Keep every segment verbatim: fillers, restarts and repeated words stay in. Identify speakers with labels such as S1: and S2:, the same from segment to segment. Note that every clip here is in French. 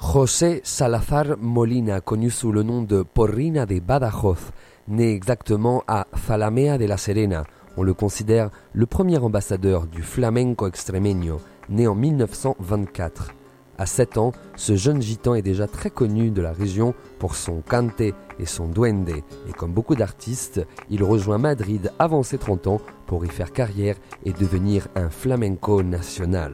S1: José Salazar Molina, connu sous le nom de Porrina de Badajoz, né exactement à Zalamea de la Serena. On le considère le premier ambassadeur du flamenco extremeño, né en mille neuf cent vingt-quatre. À sept ans, ce jeune gitan est déjà très connu de la région pour son cante et son duende. Et comme beaucoup d'artistes, il rejoint Madrid avant ses trente ans pour y faire carrière et devenir un flamenco national.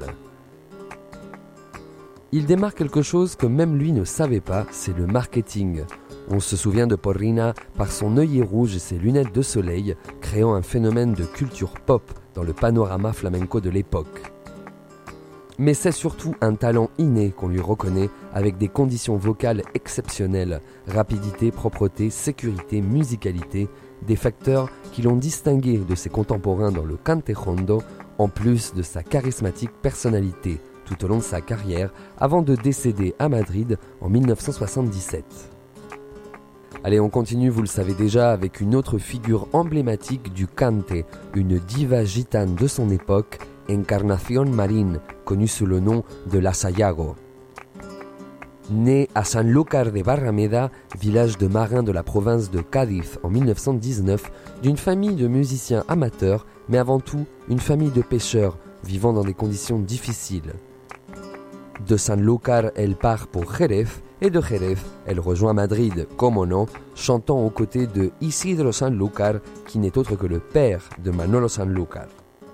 S1: Il démarre quelque chose que même lui ne savait pas, c'est le marketing. On se souvient de Porrina par son œillet rouge et ses lunettes de soleil, créant un phénomène de culture pop dans le panorama flamenco de l'époque. Mais c'est surtout un talent inné qu'on lui reconnaît, avec des conditions vocales exceptionnelles, rapidité, propreté, sécurité, musicalité, des facteurs qui l'ont distingué de ses contemporains dans le cantejondo, en plus de sa charismatique personnalité tout au long de sa carrière, avant de décéder à Madrid en mille neuf cent soixante-dix-sept. Allez, on continue, vous le savez déjà, avec une autre figure emblématique du cante, une diva gitane de son époque, Encarnación Marín, connue sous le nom de La Sayago. Née à Sanlúcar de Barrameda, village de marins de la province de Cádiz en mille neuf cent dix-neuf, d'une famille de musiciens amateurs, mais avant tout une famille de pêcheurs vivant dans des conditions difficiles. De Sanlúcar, elle part pour Jerez, et de Jerez, elle rejoint Madrid, como non, chantant aux côtés de Isidro Sanlúcar, qui n'est autre que le père de Manolo Sanlúcar.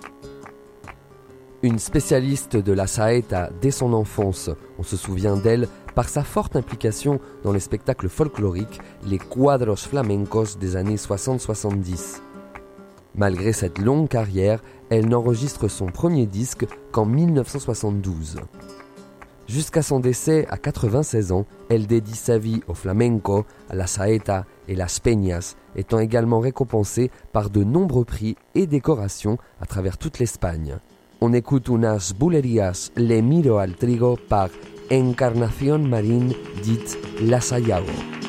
S1: Une spécialiste de la saeta dès son enfance, on se souvient d'elle par sa forte implication dans les spectacles folkloriques, les cuadros flamencos des années soixante soixante-dix. Malgré cette longue carrière, elle n'enregistre son premier disque qu'en mille neuf cent soixante-douze. Jusqu'à son décès à quatre-vingt-seize ans, elle dédie sa vie au flamenco, à la saeta et las peñas, étant également récompensée par de nombreux prix et décorations à travers toute l'Espagne. On écoute unas bulerías Le Miro al Trigo par Encarnación Marín, dite La Sayago.